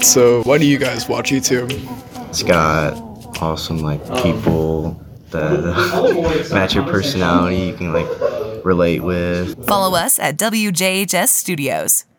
So why do you guys watch YouTube? It's got awesome people that match your personality. You can relate with. Follow us at WJHS Studios.